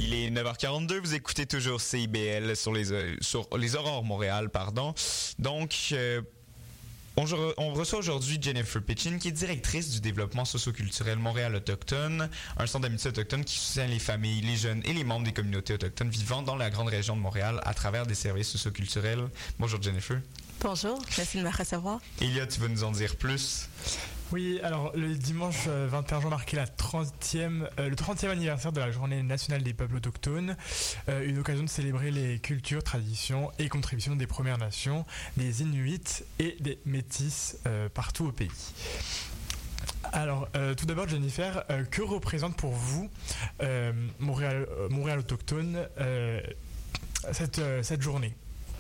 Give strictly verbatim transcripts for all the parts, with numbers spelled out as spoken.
Il est neuf heures quarante-deux, vous écoutez toujours C I B L sur les, euh, sur les Aurores Montréal, pardon. Donc, euh, on, on reçoit aujourd'hui Jennifer Pitchin, qui est directrice du développement socioculturel Montréal autochtone, un centre d'amitié autochtone qui soutient les familles, les jeunes et les membres des communautés autochtones vivant dans la grande région de Montréal à travers des services socioculturels. Bonjour Jennifer. Bonjour, merci de me recevoir. Elia, tu veux nous en dire plus? Oui, alors le dimanche vingt et un juin marquait la trentième, euh, le trentième anniversaire de la Journée nationale des peuples autochtones, euh, une occasion de célébrer les cultures, traditions et contributions des Premières Nations, des Inuits et des Métis euh, partout au pays. Alors, euh, tout d'abord, Jennifer, euh, que représente pour vous euh, Montréal, euh, Montréal autochtone euh, cette, euh, cette journée ?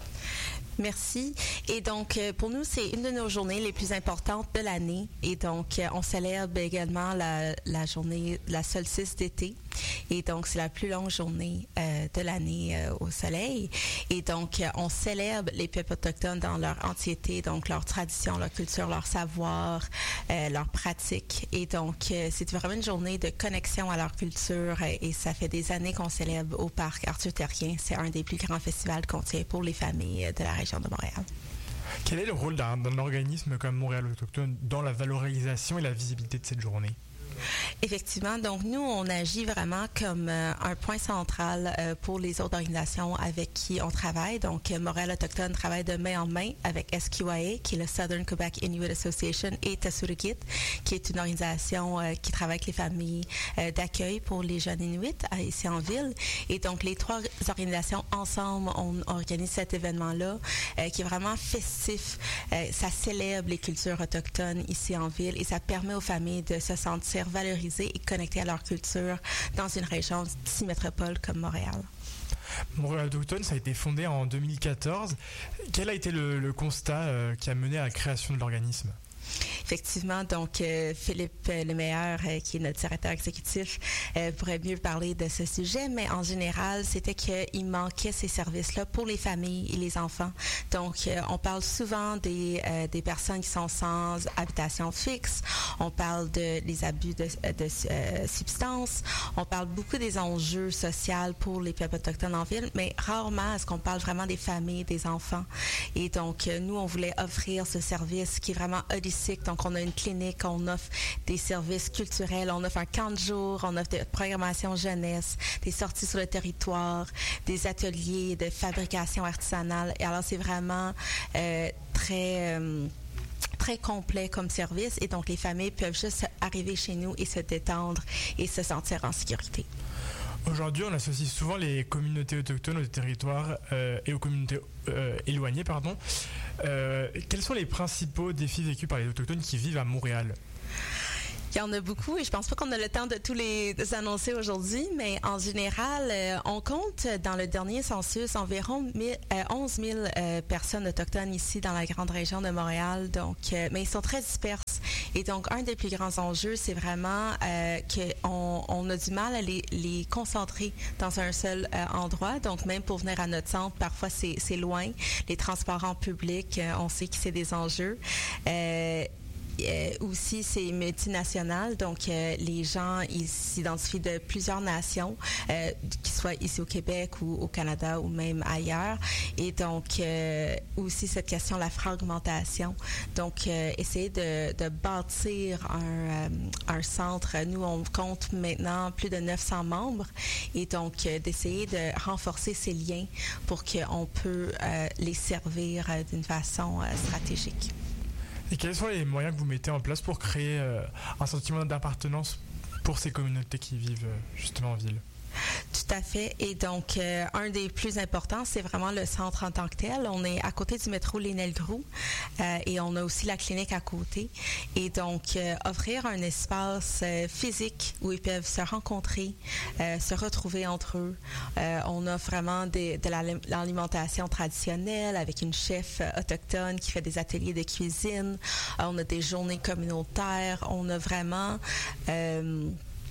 Merci. Et donc, pour nous, c'est une de nos journées les plus importantes de l'année. Et donc, on célèbre également la, la journée, la solstice d'été. Et donc, c'est la plus longue journée euh, de l'année euh, au soleil. Et donc, on célèbre les peuples autochtones dans leur entièreté, donc leur tradition, leur culture, leur savoir, euh, leurs pratiques. Et donc, euh, c'est vraiment une journée de connexion à leur culture. Et ça fait des années qu'on célèbre au parc Arthur Terrien. C'est un des plus grands festivals qu'on tient pour les familles de la région de Montréal. Quel est le rôle d'un, d'un organisme comme Montréal autochtone dans la valorisation et la visibilité de cette journée? Effectivement, donc nous, on agit vraiment comme euh, un point central euh, pour les autres organisations avec qui on travaille. Donc, euh, Montréal autochtone travaille de main en main avec S Q I A, qui est le Southern Quebec Inuit Association, et Tasurikit, qui est une organisation euh, qui travaille avec les familles euh, d'accueil pour les jeunes Inuits euh, ici en ville. Et donc, les trois organisations ensemble, on, on organise cet événement-là euh, qui est vraiment festif. Euh, ça célèbre les cultures autochtones ici en ville et ça permet aux familles de se sentir valorisées et connectées à leur culture dans une région si métropole comme Montréal. Montréal autochtone, ça a été fondé en deux mille quatorze. Quel a été le, le constat euh, qui a mené à la création de l'organisme? Effectivement, donc euh, Philippe Lemeilleur, euh, qui est notre directeur exécutif, euh, pourrait mieux parler de ce sujet, mais en général, c'était qu'il manquait ces services-là pour les familles et les enfants. Donc, euh, on parle souvent des, euh, des personnes qui sont sans habitation fixe, on parle de les abus de, de euh, substances, on parle beaucoup des enjeux sociaux pour les peuples autochtones en ville, mais rarement est-ce qu'on parle vraiment des familles, des enfants. Et donc, euh, nous, on voulait offrir ce service qui est vraiment holistique. Donc, on a une clinique, on offre des services culturels, on offre un camp de jour, on offre des programmations jeunesse, des sorties sur le territoire, des ateliers de fabrication artisanale. Et alors, c'est vraiment euh, très... Euh, très complet comme service et donc les familles peuvent juste arriver chez nous et se détendre et se sentir en sécurité. Aujourd'hui, on associe souvent les communautés autochtones aux territoires euh, et aux communautés euh, éloignées. Pardon. Euh, quels sont les principaux défis vécus par les autochtones qui vivent à Montréal? Il y en a beaucoup et je pense pas qu'on a le temps de tous les annoncer aujourd'hui, mais en général, euh, on compte dans le dernier census environ mille, euh, onze mille euh, personnes autochtones ici dans la grande région de Montréal. Donc, euh, mais ils sont très disperses. Et donc, un des plus grands enjeux, c'est vraiment euh, qu'on on a du mal à les, les concentrer dans un seul euh, endroit. Donc, même pour venir à notre centre, parfois c'est, c'est loin. Les transports en public, euh, on sait que c'est des enjeux. Euh, Euh, aussi, c'est multinational, donc euh, les gens ils s'identifient de plusieurs nations, euh, qu'ils soient ici au Québec ou au Canada ou même ailleurs. Et donc, euh, aussi cette question, la fragmentation. Donc, euh, essayer de, de bâtir un, euh, un centre. Nous, on compte maintenant plus de neuf cents membres et donc euh, d'essayer de renforcer ces liens pour qu'on peut euh, les servir euh, d'une façon euh, stratégique. Et quels sont les moyens que vous mettez en place pour créer euh, un sentiment d'appartenance pour ces communautés qui vivent euh, justement en ville? Tout à fait. Et donc, euh, un des plus importants, c'est vraiment le centre en tant que tel. On est à côté du métro Lénel-Groulx euh, et on a aussi la clinique à côté. Et donc, euh, offrir un espace euh, physique où ils peuvent se rencontrer, euh, se retrouver entre eux. Euh, on offre vraiment des, de la, l'alimentation traditionnelle avec une chef autochtone qui fait des ateliers de cuisine. Euh, on a des journées communautaires. On a vraiment... Euh,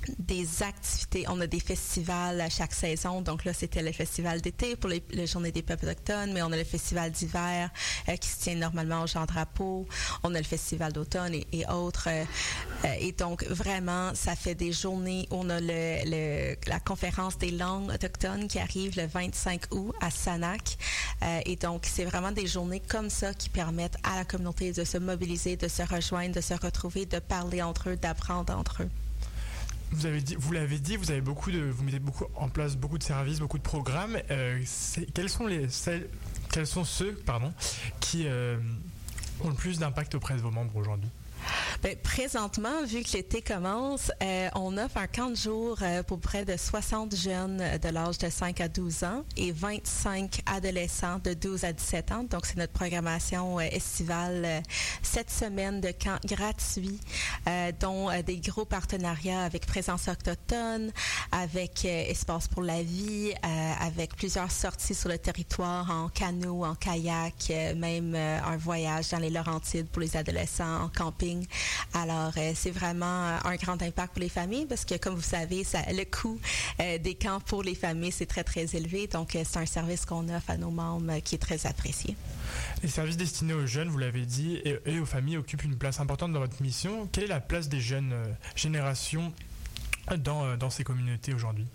des activités. On a des festivals à chaque saison. Donc là, c'était le festival d'été pour les, les Journées des peuples autochtones, mais on a le festival d'hiver euh, qui se tient normalement au Jean-Drapeau. On a le festival d'automne et, et autres. Euh, et donc, vraiment, ça fait des journées. On a le, le, la conférence des langues autochtones qui arrive le vingt-cinq août à Sanac. Euh, et donc, c'est vraiment des journées comme ça qui permettent à la communauté de se mobiliser, de se rejoindre, de se retrouver, de parler entre eux, d'apprendre entre eux. Vous avez dit, vous l'avez dit, vous avez beaucoup de, vous mettez beaucoup en place beaucoup de services, beaucoup de programmes. Euh, quels sont les, celles, quels sont ceux, pardon, qui euh, ont le plus d'impact auprès de vos membres aujourd'hui? Bien, présentement, vu que l'été commence, euh, on offre un camp de jour euh, pour près de soixante jeunes de l'âge de cinq à douze ans et vingt-cinq adolescents de douze à dix-sept ans. Donc, c'est notre programmation euh, estivale. Euh, sept semaines de camp gratuits, euh, dont euh, des gros partenariats avec Présence autochtone, avec euh, Espace pour la vie, euh, avec plusieurs sorties sur le territoire en canot, en kayak, euh, même euh, un voyage dans les Laurentides pour les adolescents en camping. Alors, euh, c'est vraiment un grand impact pour les familles parce que, comme vous savez, ça, le coût euh, des camps pour les familles, c'est très, très élevé. Donc, euh, c'est un service qu'on offre à nos membres euh, qui est très apprécié. Les services destinés aux jeunes, vous l'avez dit, et, et aux familles occupent une place importante dans votre mission. Quelle est la place des jeunes euh, générations dans, euh, dans ces communautés aujourd'hui?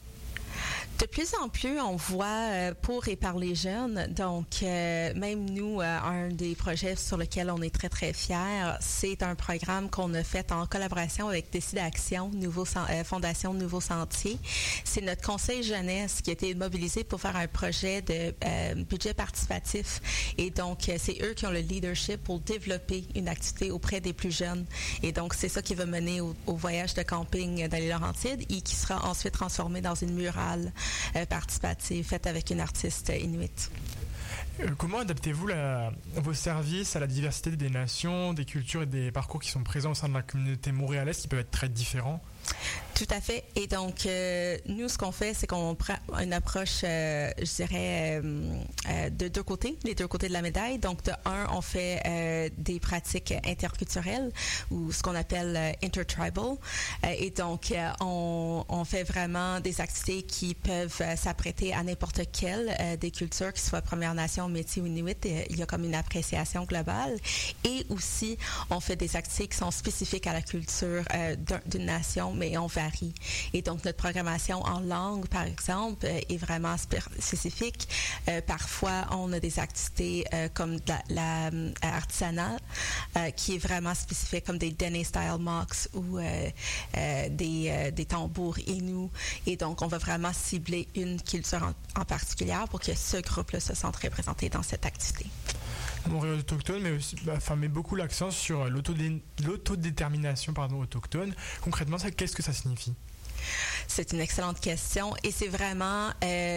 De plus en plus, on voit euh, pour et par les jeunes. Donc, euh, même nous, euh, un des projets sur lequel on est très, très fiers, c'est un programme qu'on a fait en collaboration avec Décide Action, Nouveau, euh, Fondation Nouveau Sentier. C'est notre conseil jeunesse qui a été mobilisé pour faire un projet de euh, budget participatif. Et donc, euh, c'est eux qui ont le leadership pour développer une activité auprès des plus jeunes. Et donc, c'est ça qui va mener au, au voyage de camping dans les Laurentides et qui sera ensuite transformé dans une murale Euh, participative faite avec une artiste inuit. Euh, comment adaptez-vous la, vos services à la diversité des nations, des cultures et des parcours qui sont présents au sein de la communauté montréalaise qui peuvent être très différents? Tout à fait. Et donc, euh, nous, ce qu'on fait, c'est qu'on prend une approche, euh, je dirais, euh, euh, de deux côtés, les deux côtés de la médaille. Donc, de un, on fait euh, des pratiques interculturelles ou ce qu'on appelle euh, intertribal. Euh, et donc, euh, on, on fait vraiment des activités qui peuvent euh, s'apprêter à n'importe quelle euh, des cultures, qui soient Premières Nations, Métis ou Inuit. Et, il y a comme une appréciation globale. Et aussi, on fait des activités qui sont spécifiques à la culture euh, d'un, d'une nation, mais on varie. Et donc, notre programmation en langue, par exemple, euh, est vraiment spécifique. Euh, parfois, on a des activités euh, comme de la, la euh, artisanale, euh, qui est vraiment spécifique, comme des Dene Style Mocks ou euh, euh, des, euh, des tambours Innu. Et donc, on va vraiment cibler une culture en, en particulier pour que ce groupe-là se sente représenté dans cette activité. Montréal autochtone, mais aussi, bah, enfin, met beaucoup l'accent sur l'autodé- l'autodétermination pardon, autochtone. Concrètement, ça, qu'est-ce que ça signifie? C'est une excellente question et c'est vraiment euh,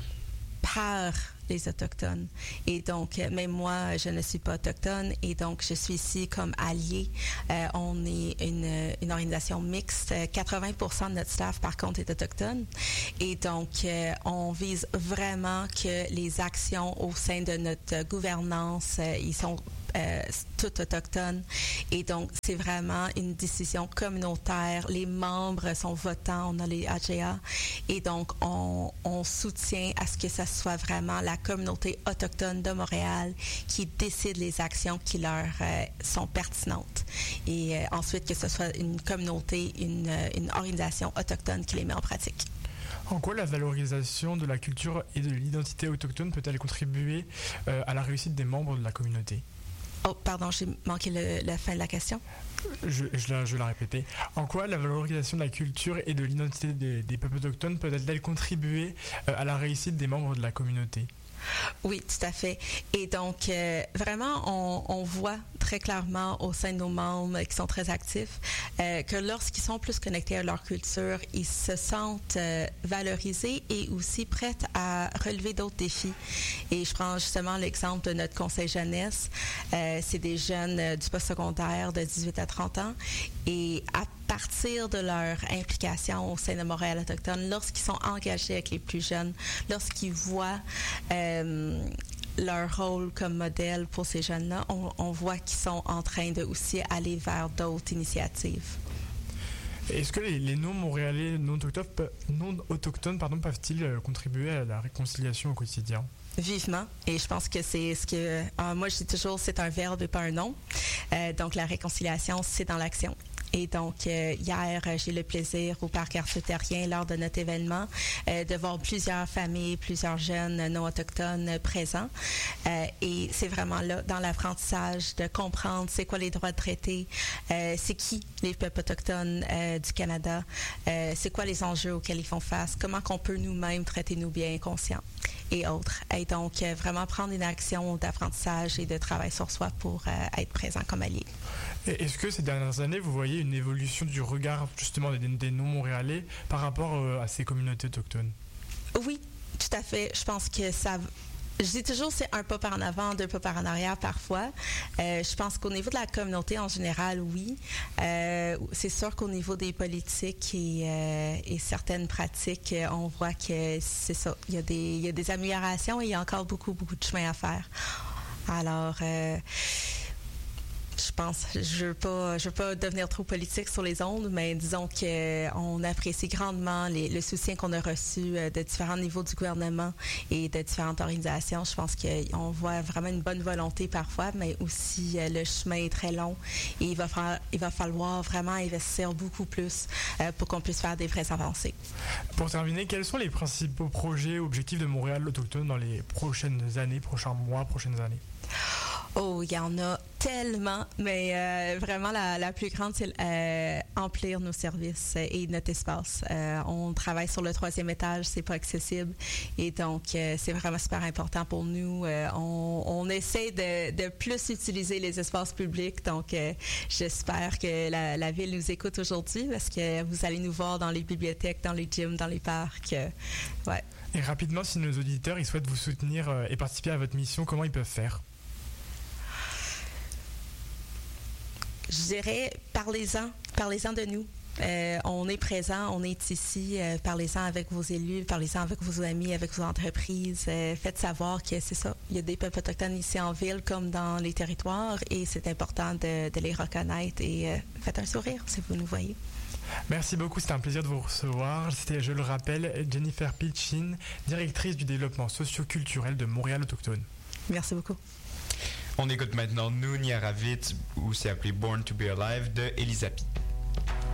par les Autochtones. Et donc, même moi, je ne suis pas autochtone et donc je suis ici comme alliée. Euh, on est une, une organisation mixte. quatre-vingts pour cent de notre staff, par contre, est autochtone. Et donc, euh, on vise vraiment que les actions au sein de notre gouvernance, euh, ils sont Euh, tout autochtones. Et donc, c'est vraiment une décision communautaire. Les membres sont votants, on a les A G A. Et donc, on, on soutient à ce que ce soit vraiment la communauté autochtone de Montréal qui décide les actions qui leur euh, sont pertinentes. Et euh, ensuite, que ce soit une communauté, une, une organisation autochtone qui les met en pratique. En quoi la valorisation de la culture et de l'identité autochtone peut-elle contribuer euh, à la réussite des membres de la communauté? Oh, pardon, j'ai manqué le, la fin de la question. Je, je, la, je vais la répéter. En quoi la valorisation de la culture et de l'identité des, des peuples autochtones peut-elle contribuer euh, à la réussite des membres de la communauté? Oui, tout à fait. Et donc, euh, vraiment, on, on voit très clairement au sein de nos membres qui sont très actifs euh, que lorsqu'ils sont plus connectés à leur culture, ils se sentent euh, valorisés et aussi prêts à relever d'autres défis. Et je prends justement l'exemple de notre conseil jeunesse. Euh, c'est des jeunes euh, du postsecondaire de dix-huit à trente ans. Et à partir de leur implication au sein de Montréal autochtone, lorsqu'ils sont engagés avec les plus jeunes, lorsqu'ils voient euh, leur rôle comme modèle pour ces jeunes-là, on, on voit qu'ils sont en train de aussi aller vers d'autres initiatives. Est-ce que les, les non-montréalais, non-autochtones, non-autochtones pardon, peuvent-ils contribuer à la réconciliation au quotidien? Vivement. Et je pense que c'est ce que... Ah, moi, je dis toujours, c'est un verbe et pas un nom. Euh, donc, la réconciliation, c'est dans l'action. Et donc, euh, hier, j'ai eu le plaisir au Parc Arthur-Terrien, lors de notre événement, euh, de voir plusieurs familles, plusieurs jeunes non autochtones présents. Euh, et c'est vraiment là, dans l'apprentissage, de comprendre c'est quoi les droits de traité, euh, c'est qui les peuples autochtones euh, du Canada, euh, c'est quoi les enjeux auxquels ils font face, comment qu'on peut nous-mêmes traiter nos biens inconscients et autres. Et donc, euh, vraiment prendre une action d'apprentissage et de travail sur soi pour euh, être présent comme allié. Est-ce que ces dernières années, vous voyez une évolution du regard justement des, des non-montréalais par rapport euh, à ces communautés autochtones? Oui, tout à fait. Je pense que ça... Je dis toujours c'est un pas par en avant, deux pas par en arrière parfois. Euh, je pense qu'au niveau de la communauté en général, oui. Euh, c'est sûr qu'au niveau des politiques et, euh, et certaines pratiques, on voit que c'est ça. Il y a des, il y a des améliorations et il y a encore beaucoup, beaucoup de chemin à faire. Alors... Euh, Je pense, je veux pas, je veux pas devenir trop politique sur les ondes, mais disons qu'on apprécie grandement les, le soutien qu'on a reçu de différents niveaux du gouvernement et de différentes organisations. Je pense qu'on voit vraiment une bonne volonté parfois, mais aussi le chemin est très long et il va falloir, il va falloir vraiment investir beaucoup plus pour qu'on puisse faire des vraies avancées. Pour terminer, quels sont les principaux projets ou objectifs de Montréal autochtone dans les prochaines années, prochains mois, prochaines années? Oh, il y en a tellement, mais euh, vraiment la, la plus grande, c'est euh, emplir nos services et notre espace. Euh, on travaille sur le troisième étage, c'est pas accessible, et donc euh, c'est vraiment super important pour nous. Euh, on, on essaie de, de plus utiliser les espaces publics, donc euh, j'espère que la, la ville nous écoute aujourd'hui, parce que vous allez nous voir dans les bibliothèques, dans les gyms, dans les parcs. Euh, ouais. Et rapidement, si nos auditeurs ils souhaitent vous soutenir euh, et participer à votre mission, comment ils peuvent faire? Je dirais, parlez-en, parlez-en de nous. Euh, on est présent, on est ici. Euh, parlez-en avec vos élus, parlez-en avec vos amis, avec vos entreprises. Euh, faites savoir que c'est ça. Il y a des peuples autochtones ici en ville comme dans les territoires et c'est important de, de les reconnaître et euh, faites un sourire si vous nous voyez. Merci beaucoup, c'était un plaisir de vous recevoir. C'était, je le rappelle, Jennifer Pitchin, directrice du développement socio-culturel de Montréal Autochtone. Merci beaucoup. On écoute maintenant Nunia Ravit, ou c'est appelé Born to be Alive, de Elisapi.